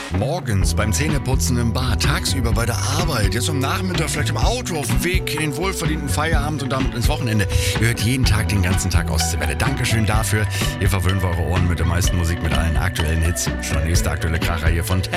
Morgens beim Zähneputzen im Bad, tagsüber bei der Arbeit, jetzt am Nachmittag vielleicht im Auto, auf dem Weg in den wohlverdienten Feierabend und damit ins Wochenende. Ihr hört jeden Tag, den ganzen Tag Ostseewelle. Dankeschön dafür. Ihr verwöhnt eure Ohren mit der meisten Musik, mit allen aktuellen Hits. Schon der nächste aktuelle Kracher hier von